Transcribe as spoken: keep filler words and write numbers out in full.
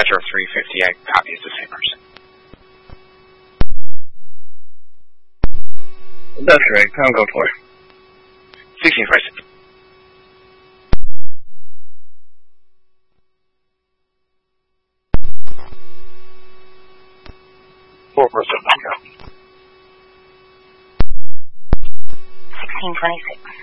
Metro three fifty, I copy as the same person. That's right. Congo four. sixteen forty-six. four four seven. sixteen twenty-six.